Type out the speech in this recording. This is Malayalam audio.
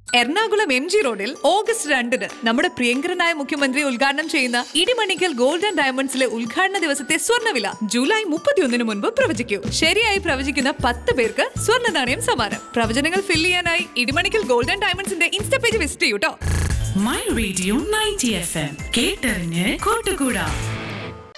എറണാകുളം MG റോഡിൽ ഓഗസ്റ്റ് 2 നമ്മുടെ പ്രിയങ്കരനായ മുഖ്യമന്ത്രി ഉദ്ഘാടനം ചെയ്യുന്ന ഇടിമണിക്കൽ ഗോൾഡ് ആൻഡ് ഡയമണ്ട്സിലെ ഉദ്ഘാടന ദിവസത്തെ സ്വർണ്ണവില ജൂലൈ 31 മുൻപ് പ്രവചിക്കൂ. ശരിയായി പ്രവചിക്കുന്ന 10 പേർക്ക് സ്വർണ്ണ നാണയം സമ്മാനം. പ്രവചനങ്ങൾ ഫിൽ ചെയ്യാനായി Idimannickal gold and ഡയമണ്ട്സിന്റെ insta page visit ചെയ്യൂട്ടോ. My radio 90 FM കേട്ടറിഞ്ഞ് കൂട്ടുകൂടാ.